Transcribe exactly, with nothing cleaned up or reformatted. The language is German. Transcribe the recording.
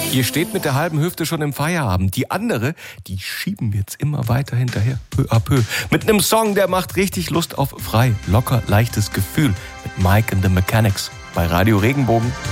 Ihr steht mit der halben Hüfte schon im Feierabend. Die andere, die schieben jetzt immer weiter hinterher, peu à peu. Mit einem Song, der macht richtig Lust auf frei, locker, leichtes Gefühl. Mit Mike and the Mechanics bei Radio Regenbogen.